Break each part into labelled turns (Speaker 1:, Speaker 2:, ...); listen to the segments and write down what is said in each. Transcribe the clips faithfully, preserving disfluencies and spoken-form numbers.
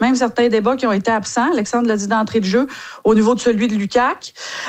Speaker 1: même certains débats qui ont été absents. Alexandre l'a dit d'entrée de jeu au niveau de celui de l'U Q A C.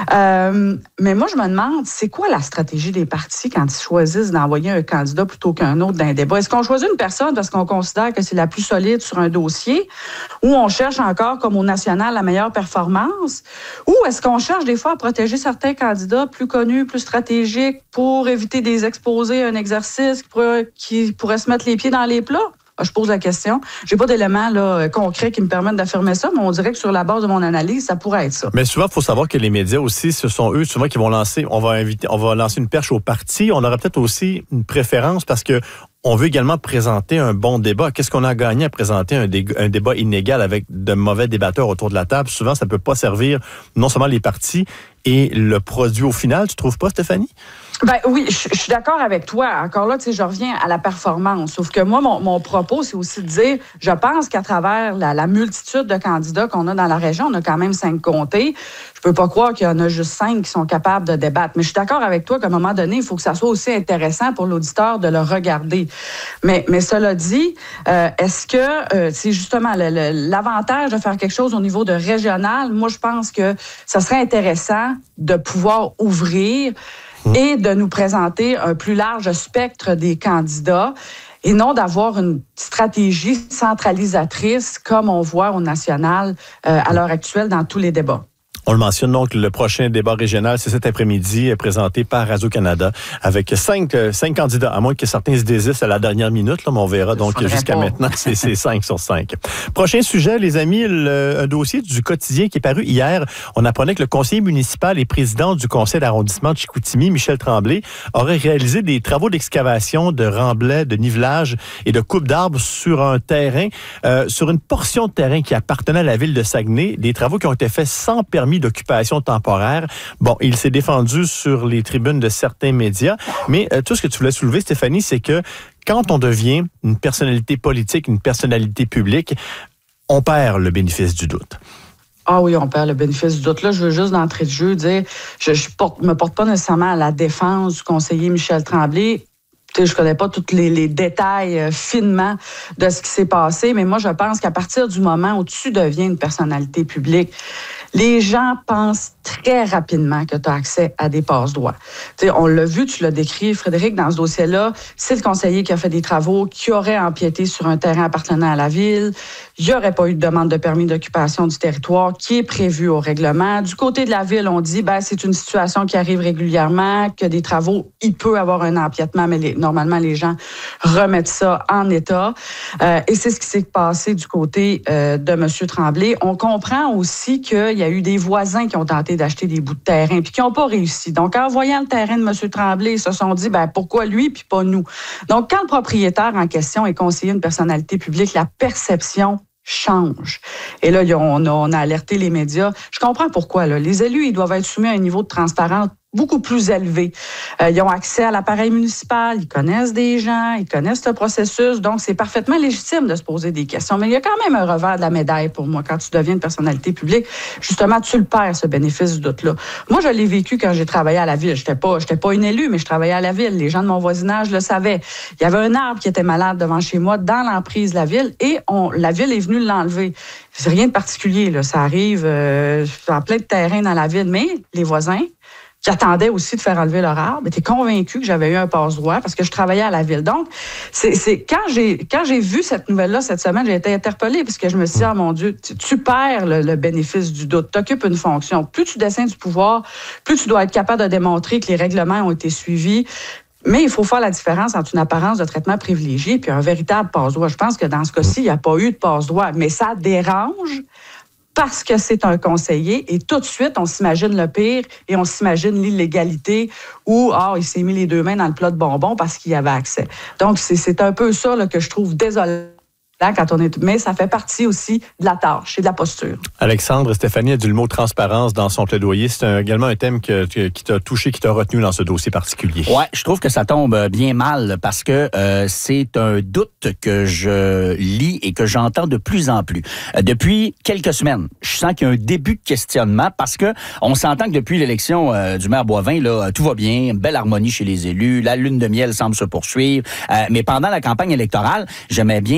Speaker 1: Euh, mais moi, je me demande, c'est quoi la stratégie des partis quand ils choisissent d'envoyer un candidat plutôt qu'un autre dans un débat? Est-ce qu'on choisit une personne parce qu'on considère que c'est la plus solide sur un dossier ou on cherche encore, comme au national, la meilleure performance? Ou est-ce qu'on cherche des fois à protéger certains candidats plus connus, plus stratégiques pour éviter des exposés à un exercice qui pourrait, qui pourrait se mettre les pieds dans les plats? Je pose la question. J'ai pas d'éléments là, concrets qui me permettent d'affirmer ça, mais on dirait que sur la base de mon analyse, ça pourrait être ça.
Speaker 2: Mais souvent, il faut savoir que les médias aussi, ce sont eux souvent qui vont lancer, on va inviter, on va lancer une perche au parti. On aurait peut-être aussi une préférence parce que on veut également présenter un bon débat. Qu'est-ce qu'on a gagné à présenter un, dé, un débat inégal avec de mauvais débatteurs autour de la table? Souvent, ça peut pas servir non seulement les partis et le produit au final. Tu trouves pas, Stéphanie?
Speaker 1: Ben oui, je, je suis d'accord avec toi. Encore là, tu sais, je reviens à la performance. Sauf que moi, mon, mon propos, c'est aussi de dire, je pense qu'à travers la, la multitude de candidats qu'on a dans la région, on a quand même cinq comtés. Je peux pas croire qu'il y en a juste cinq qui sont capables de débattre. Mais je suis d'accord avec toi qu'à un moment donné, il faut que ça soit aussi intéressant pour l'auditeur de le regarder. Mais, mais cela dit, euh, est-ce que euh, c'est justement le, le, l'avantage de faire quelque chose au niveau de régional? Moi, je pense que ça serait intéressant de pouvoir ouvrir et de nous présenter un plus large spectre des candidats et non d'avoir une stratégie centralisatrice comme on voit au national euh, à l'heure actuelle dans tous les débats.
Speaker 2: On le mentionne donc, le prochain débat régional, c'est cet après-midi, présenté par Radio-Canada, avec cinq, cinq candidats, à moins que certains se désistent à la dernière minute, là, mais on verra. Donc, jusqu'à pas. maintenant, c'est, c'est cinq sur cinq. Prochain sujet, les amis, le, un dossier du quotidien qui est paru hier. On apprenait que le conseiller municipal et président du conseil d'arrondissement de Chicoutimi, Michel Tremblay, aurait réalisé des travaux d'excavation, de remblai, de nivelage et de coupe d'arbres sur un terrain, euh, sur une portion de terrain qui appartenait à la ville de Saguenay, des travaux qui ont été faits sans permis d'occupation temporaire. Bon, il s'est défendu sur les tribunes de certains médias, mais euh, tout ce que tu voulais soulever, Stéphanie, c'est que quand on devient une personnalité politique, une personnalité publique, on perd le bénéfice du doute.
Speaker 1: Ah oui, on perd le bénéfice du doute. Là, je veux juste d'entrée de jeu dire, je ne me porte pas nécessairement à la défense du conseiller Michel Tremblay. Je ne connais pas tous les, les détails euh, finement de ce qui s'est passé, mais moi, je pense qu'à partir du moment où tu deviens une personnalité publique, les gens pensent très rapidement que tu as accès à des passe-droits. T'sais, on l'a vu, tu l'as décrit, Frédéric, dans ce dossier-là, c'est le conseiller qui a fait des travaux, qui aurait empiété sur un terrain appartenant à la ville. Il n'y aurait pas eu de demande de permis d'occupation du territoire qui est prévue au règlement. Du côté de la ville, on dit ben c'est une situation qui arrive régulièrement, que des travaux, il peut avoir un empiètement, mais les, normalement, les gens remettent ça en état. Euh, et c'est ce qui s'est passé du côté euh, de M. Tremblay. On comprend aussi qu'il y a eu des voisins qui ont tenté d'acheter des bouts de terrain puis qui n'ont pas réussi. Donc, en voyant le terrain de M. Tremblay, ils se sont dit, ben pourquoi lui puis pas nous? Donc, quand le propriétaire en question est conseiller une personnalité publique, la perception change. Et là, on a, on a alerté les médias. Je comprends pourquoi. Là. Les élus, ils doivent être soumis à un niveau de transparence beaucoup plus élevé. Euh, ils ont accès à l'appareil municipal, ils connaissent des gens, ils connaissent le processus, donc c'est parfaitement légitime de se poser des questions. Mais il y a quand même un revers de la médaille pour moi quand tu deviens une personnalité publique. Justement, tu le perds, ce bénéfice du doute-là. Moi, je l'ai vécu quand j'ai travaillé à la ville. J'étais pas, j'étais pas une élue, mais je travaillais à la ville. Les gens de mon voisinage le savaient. Il y avait un arbre qui était malade devant chez moi, dans l'emprise de la ville, et on, la ville est venue l'enlever. C'est rien de particulier, là. Ça arrive euh, en plein de terrain dans la ville, mais les voisins qui attendaient aussi de faire enlever leur arbre, étaient convaincus que j'avais eu un passe-droit parce que je travaillais à la ville. Donc, c'est, c'est quand j'ai quand j'ai vu cette nouvelle-là cette semaine, j'ai été interpellée parce que je me suis dit, ah mon Dieu, tu, tu perds le, le bénéfice du doute. Tu occupes une fonction. Plus tu dessins du pouvoir, plus tu dois être capable de démontrer que les règlements ont été suivis. Mais il faut faire la différence entre une apparence de traitement privilégié et un véritable passe-droit. Je pense que dans ce cas-ci, il n'y a pas eu de passe-droit, mais ça dérange parce que c'est un conseiller et tout de suite, on s'imagine le pire et on s'imagine l'illégalité où, ah, il s'est mis les deux mains dans le plat de bonbons parce qu'il y avait accès. Donc, c'est, c'est un peu ça là, que je trouve désolant. Quand on est, mais ça fait partie aussi de la tâche et de la posture.
Speaker 2: Alexandre, Stéphanie a dit le mot transparence dans son plaidoyer. C'est un, également un thème que, que, qui t'a touché, qui t'a retenu dans ce dossier particulier.
Speaker 3: Ouais, je trouve que ça tombe bien mal parce que euh, c'est un doute que je lis et que j'entends de plus en plus. Euh, depuis quelques semaines, je sens qu'il y a un début de questionnement parce que on s'entend que depuis l'élection euh, du maire Boivin, là, tout va bien, belle harmonie chez les élus, la lune de miel semble se poursuivre. Euh, mais pendant la campagne électorale, j'aimais bien jaser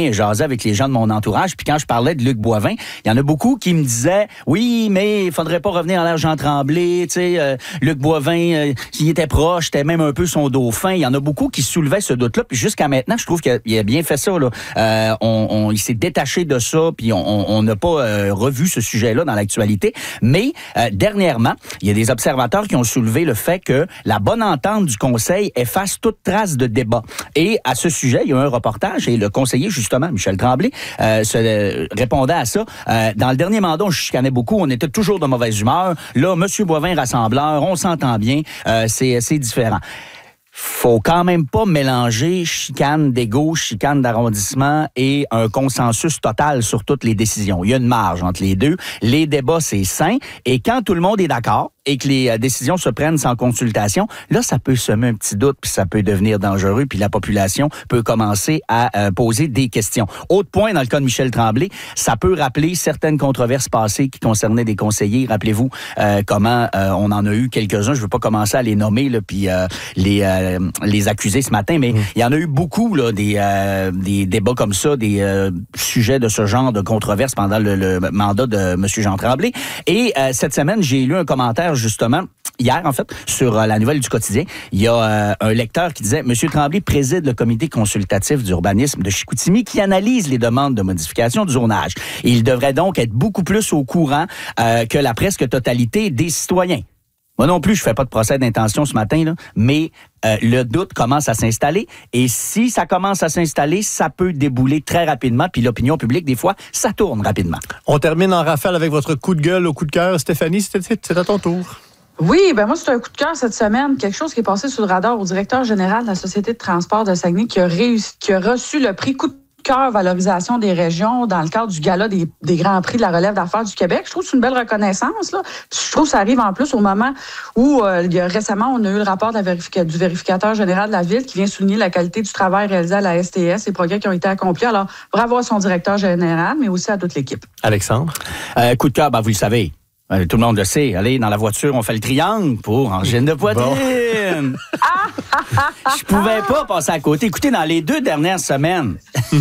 Speaker 3: avec les gens de mon entourage, puis quand je parlais de Luc Boivin, il y en a beaucoup qui me disaient, oui, mais il faudrait pas revenir à l'ère Jean Tremblay, tu sais, euh, Luc Boivin, euh, il était proche, c'était même un peu son dauphin. Il y en a beaucoup qui soulevaient ce doute-là, puis jusqu'à maintenant, je trouve qu'il a, il a bien fait ça, là. Euh, on, on, il s'est détaché de ça, puis on n'a pas euh, revu ce sujet-là dans l'actualité. Mais, euh, dernièrement, il y a des observateurs qui ont soulevé le fait que la bonne entente du Conseil efface toute trace de débat. Et à ce sujet, il y a eu un reportage, et le conseiller, justement, Michel Tremblay, euh, se, euh, répondait à ça. Euh, dans le dernier mandat, on chicanait beaucoup, on était toujours de mauvaise humeur. Là, M. Boivin, rassembleur, on s'entend bien, euh, c'est, c'est différent. Faut quand même pas mélanger chicane d'égo, chicane d'arrondissement et un consensus total sur toutes les décisions. Il y a une marge entre les deux. Les débats, c'est sain. Et quand tout le monde est d'accord et que les euh, décisions se prennent sans consultation, là, ça peut semer un petit doute, puis ça peut devenir dangereux, puis la population peut commencer à euh, poser des questions. Autre point, dans le cas de Michel Tremblay, ça peut rappeler certaines controverses passées qui concernaient des conseillers. Rappelez-vous euh, comment euh, on en a eu quelques-uns. Je veux pas commencer à les nommer, là, puis euh, les... Euh, les accuser ce matin, mais mmh. il y en a eu beaucoup, là, des, euh, des débats comme ça, des euh, sujets de ce genre de controverses pendant le, le mandat de M. Jean Tremblay. Et euh, cette semaine, j'ai lu un commentaire, justement, hier, en fait, sur euh, la Nouvelle du quotidien. Il y a euh, un lecteur qui disait « M. Tremblay préside le comité consultatif d'urbanisme de Chicoutimi qui analyse les demandes de modification du zonage. Et il devrait donc être beaucoup plus au courant euh, que la presque totalité des citoyens. » Moi non plus, je fais pas de procès d'intention ce matin, là, mais euh, le doute commence à s'installer. Et si ça commence à s'installer, ça peut débouler très rapidement. Puis l'opinion publique, des fois, ça tourne rapidement.
Speaker 2: On termine en rafale avec votre coup de gueule au coup de cœur. Stéphanie, c'est, c'est à ton tour.
Speaker 1: Oui, ben moi, c'est un coup de cœur cette semaine. Quelque chose qui est passé sous le radar au directeur général de la Société de transport de Saguenay qui a, réussi, qui a reçu le prix coup de cœur valorisation des régions dans le cadre du gala des, des Grands Prix de la relève d'affaires du Québec. Je trouve que c'est une belle reconnaissance, là. Puis je trouve que ça arrive en plus au moment où euh, il y a, récemment, on a eu le rapport de la vérifica- du vérificateur général de la Ville qui vient souligner la qualité du travail réalisé à la S T S, les progrès qui ont été accomplis. Alors, bravo à son directeur général, mais aussi à toute l'équipe.
Speaker 2: Alexandre?
Speaker 3: Euh, coup de cœur, ben, vous le savez. Euh, tout le monde le sait. Allez, dans la voiture, on fait le triangle pour angine de poitrine. Bon. Je pouvais pas passer à côté. Écoutez, dans les deux dernières semaines,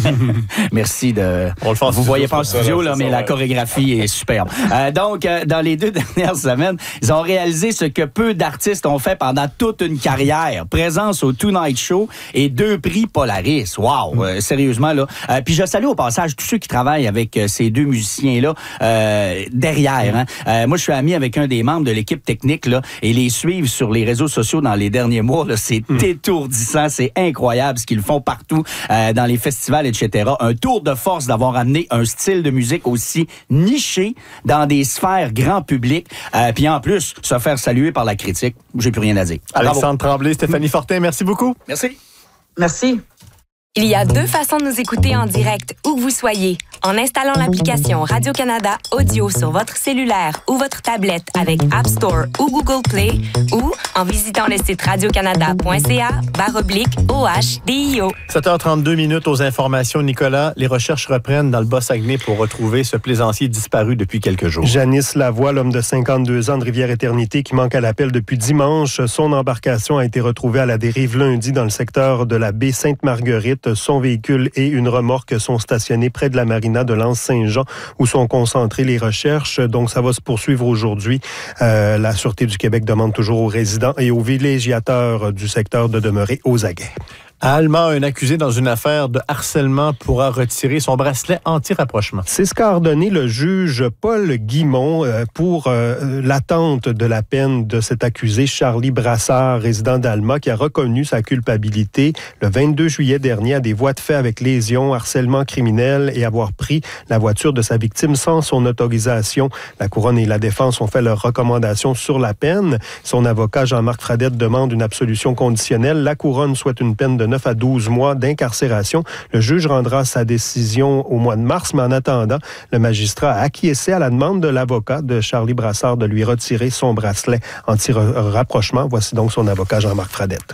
Speaker 3: merci de...
Speaker 2: On le fait en
Speaker 3: vous
Speaker 2: studio,
Speaker 3: voyez pas en studio, là,
Speaker 2: ça,
Speaker 3: mais
Speaker 2: ouais.
Speaker 3: La chorégraphie est superbe. Euh, donc, euh, dans les deux dernières semaines, ils ont réalisé ce que peu d'artistes ont fait pendant toute une carrière. Présence au Tonight Show et deux prix Polaris. Wow! Mm. Euh, sérieusement, là. Euh, puis je salue au passage tous ceux qui travaillent avec euh, ces deux musiciens-là euh, derrière. Hein. Euh, moi, je suis ami avec un des membres de l'équipe technique, là, et les suivre sur les réseaux sociaux dans les derniers mois, là, c'est mm. étourdissant, c'est incroyable ce qu'ils font partout, euh, dans les festivals, et cetera. Un tour de force d'avoir amené un style de musique aussi niché dans des sphères grand public, euh, puis en plus, se faire saluer par la critique. J'ai plus rien à dire.
Speaker 2: Alexandre Tremblay, Stéphanie Fortin, merci beaucoup.
Speaker 3: Merci.
Speaker 1: Merci.
Speaker 4: Il y a deux façons de nous écouter en direct, où que vous soyez. En installant l'application Radio-Canada Audio sur votre cellulaire ou votre tablette avec App Store ou Google Play, ou en visitant le site radiocanada.ca barre oblique O-H-D-I-O.
Speaker 2: sept heures trente-deux minutes aux informations. Nicolas, les recherches reprennent dans le Bas-Saguenay pour retrouver ce plaisancier disparu depuis quelques jours.
Speaker 5: Janice Lavoie, l'homme de cinquante-deux ans de Rivière-Éternité qui manque à l'appel depuis dimanche. Son embarcation a été retrouvée à la dérive lundi dans le secteur de la baie Sainte-Marguerite. Son véhicule et une remorque sont stationnés près de la marina de l'Anse-Saint-Jean où sont concentrées les recherches. Donc, ça va se poursuivre aujourd'hui. Euh, la Sûreté du Québec demande toujours aux résidents et aux villégiateurs du secteur de demeurer aux aguets.
Speaker 2: À Alma, un accusé dans une affaire de harcèlement pourra retirer son bracelet anti-rapprochement.
Speaker 5: C'est ce qu'a ordonné le juge Paul Guimont pour euh, l'attente de la peine de cet accusé, Charlie Brassard, résident d'Alma, qui a reconnu sa culpabilité le vingt-deux juillet dernier à des voies de fait avec lésion, harcèlement criminel et avoir pris la voiture de sa victime sans son autorisation. La Couronne et la Défense ont fait leurs recommandations sur la peine. Son avocat, Jean-Marc Fradette, demande une absolution conditionnelle. La Couronne souhaite une peine de neuf à douze mois d'incarcération. Le juge rendra sa décision au mois de mars, mais en attendant, le magistrat a acquiescé à la demande de l'avocat de Charlie Brassard de lui retirer son bracelet anti-rapprochement. Voici donc son avocat Jean-Marc Fradette.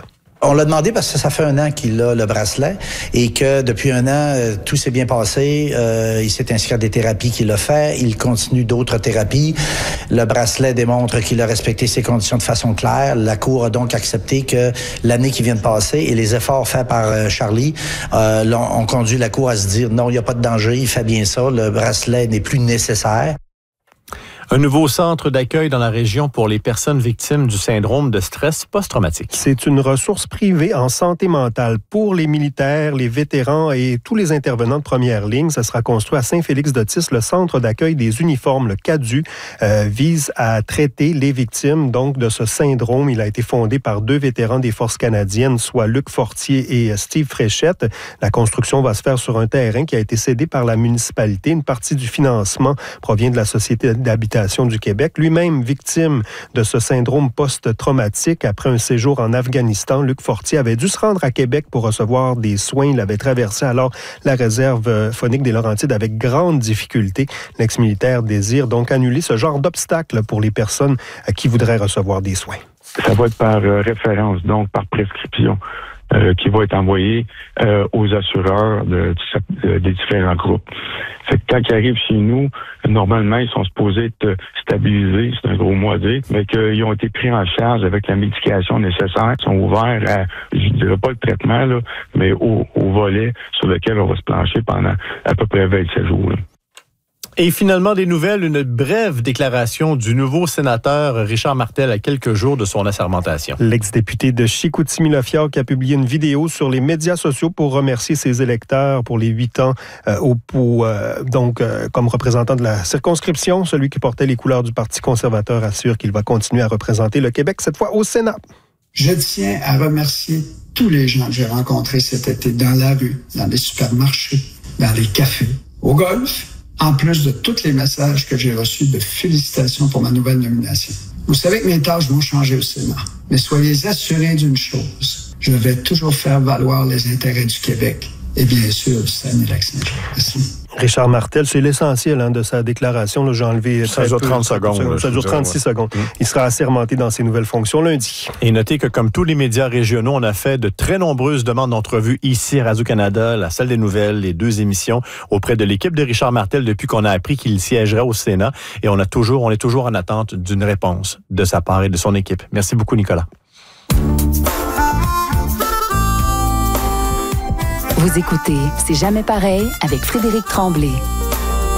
Speaker 6: On l'a demandé parce que ça fait un an qu'il a le bracelet et que depuis un an, euh, tout s'est bien passé. Euh, il s'est inscrit à des thérapies qu'il a fait. Il continue d'autres thérapies. Le bracelet démontre qu'il a respecté ses conditions de façon claire. La Cour a donc accepté que l'année qui vient de passer et les efforts faits par euh, Charlie euh, ont, ont conduit la Cour à se dire non, il n'y a pas de danger, il fait bien ça. Le bracelet n'est plus nécessaire.
Speaker 2: Un nouveau centre d'accueil dans la région pour les personnes victimes du syndrome de stress post-traumatique.
Speaker 5: C'est une ressource privée en santé mentale pour les militaires, les vétérans et tous les intervenants de première ligne. Ça sera construit à Saint-Félix-d'Otis. Le centre d'accueil des uniformes, le C A D U, euh, vise à traiter les victimes donc de ce syndrome. Il a été fondé par deux vétérans des forces canadiennes, soit Luc Fortier et Steve Fréchette. La construction va se faire sur un terrain qui a été cédé par la municipalité. Une partie du financement provient de la Société d'habitation du Québec. Lui-même victime de ce syndrome post-traumatique après un séjour en Afghanistan, Luc Fortier avait dû se rendre à Québec pour recevoir des soins. Il avait traversé alors la réserve phonique des Laurentides avec grande difficulté. L'ex-militaire désire donc annuler ce genre d'obstacle pour les personnes qui voudraient recevoir des soins.
Speaker 7: Ça va être par euh, référence, donc par prescription. Euh, qui va être envoyé euh, aux assureurs de, de, des différents groupes. Fait que quand ils arrivent chez nous, normalement, ils sont supposés être stabilisés, c'est un gros mot à dire, mais qu'ils ont été pris en charge avec la médication nécessaire. Ils sont ouverts à, je dirais pas le traitement, là, mais au, au volet sur lequel on va se plancher pendant à peu près vingt-sept jours. Là.
Speaker 2: Et finalement, des nouvelles, une brève déclaration du nouveau sénateur Richard Martel à quelques jours de son assermentation.
Speaker 5: L'ex-député de Chicoutimi-Lofiac a publié une vidéo sur les médias sociaux pour remercier ses électeurs pour les huit ans euh, au, pour, euh, donc, euh, comme représentant de la circonscription. Celui qui portait les couleurs du Parti conservateur assure qu'il va continuer à représenter le Québec, cette fois au Sénat.
Speaker 8: Je tiens à remercier tous les gens que j'ai rencontrés cet été dans la rue, dans les supermarchés, dans les cafés, au golf, en plus de tous les messages que j'ai reçus de félicitations pour ma nouvelle nomination. Vous savez que mes tâches vont changer au Sénat, mais soyez assurés d'une chose, je vais toujours faire valoir les intérêts du Québec et bien sûr du Saguenay-Lac-Saint-Jean. Merci.
Speaker 5: Richard Martel, c'est l'essentiel hein, de sa déclaration. Là, j'ai enlevé
Speaker 2: ça dure trente secondes.
Speaker 5: Ça,
Speaker 2: là,
Speaker 5: ça dure trente-six ouais. secondes. Mmh. Il sera assermenté dans ses nouvelles fonctions lundi.
Speaker 2: Et notez que comme tous les médias régionaux, on a fait de très nombreuses demandes d'entrevues ici à Radio-Canada, la salle des nouvelles, les deux émissions, auprès de l'équipe de Richard Martel depuis qu'on a appris qu'il siégerait au Sénat. Et on a toujours, on est toujours en attente d'une réponse de sa part et de son équipe. Merci beaucoup, Nicolas.
Speaker 9: Vous écoutez C'est jamais pareil avec Frédéric Tremblay.